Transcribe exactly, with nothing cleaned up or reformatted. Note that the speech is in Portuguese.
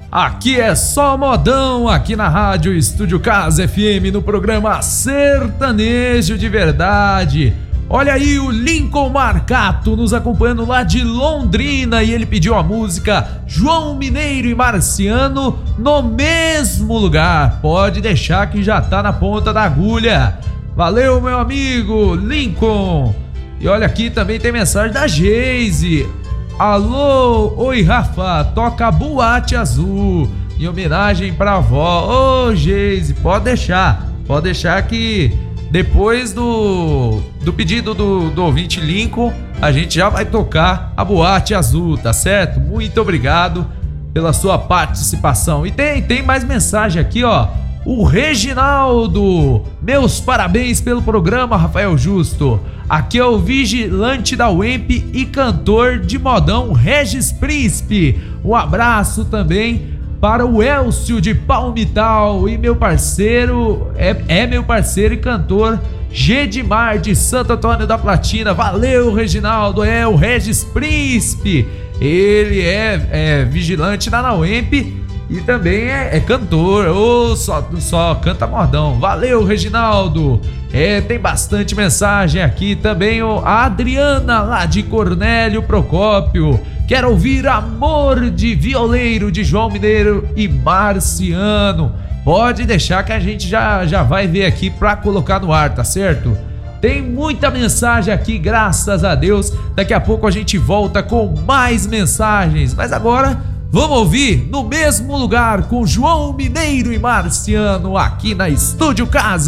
Aqui é só modão, aqui na rádio Estúdio Casa F M, no programa Sertanejo de Verdade. Olha aí o Lincoln Marcato nos acompanhando lá de Londrina e ele pediu a música João Mineiro e Marciano no mesmo lugar. Pode deixar que já tá na ponta da agulha. Valeu, meu amigo Lincoln. E olha aqui também tem mensagem da Geise. Alô, oi Rafa, toca Boate Azul em homenagem pra avó. Ô Geise, pode deixar, pode deixar que depois do, do pedido do, do ouvinte Lincoln, a gente já vai tocar a Boate Azul, tá certo? Muito obrigado pela sua participação. E tem, tem mais mensagem aqui, ó. O Reginaldo, meus parabéns pelo programa, Rafael Justo. Aqui é o vigilante da U E M P e cantor de modão Regis Príncipe. Um abraço também para o Elcio de Palmital e meu parceiro, é, é meu parceiro e cantor Gedimar de Santo Antônio da Platina. Valeu, Reginaldo, é o Regis Príncipe. Ele é, é vigilante lá na U E M P e também é, é cantor, ou oh, só, só canta modão. Valeu, Reginaldo. É, tem bastante mensagem aqui também. Oh, a Adriana lá de Cornélio Procópio quer ouvir Amor de Violeiro de João Mineiro e Marciano. Pode deixar que a gente já, já vai ver aqui pra colocar no ar, tá certo? Tem muita mensagem aqui, graças a Deus. Daqui a pouco a gente volta com mais mensagens, mas agora vamos ouvir No Mesmo Lugar com João Mineiro e Marciano aqui na Estúdio Casa